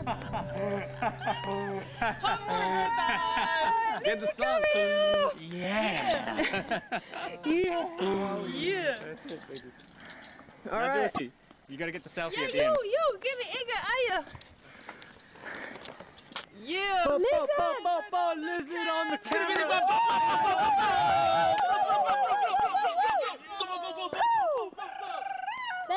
Get the sun. Yeah. Yeah. Oh, yeah. All right. You gotta get the selfie at the end. You, give me Igga, Aya. Yeah. Lizard on the camera.